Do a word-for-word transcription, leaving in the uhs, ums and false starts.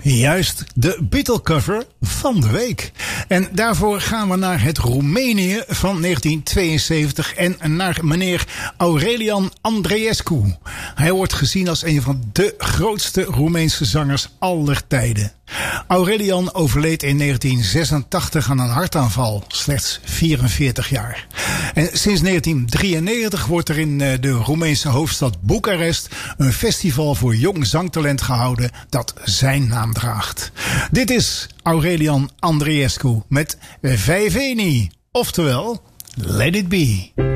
Juist, de Beatle-cover van de week. En daarvoor gaan we naar het Roemenië van negentien tweeënzeventig en naar meneer Aurelian Andreescu. Hij wordt gezien als een van de grootste Roemeense zangers aller tijden. Aurelian overleed in negentien zesentachtig aan een hartaanval, slechts vierenveertig jaar. En sinds negentien drieënnegentig wordt er in de Roemeense hoofdstad Boekarest een festival voor jong zangtalent gehouden dat zijn naam draagt. Dit is Aurelian Andreescu met Vijveni, oftewel Let It Be.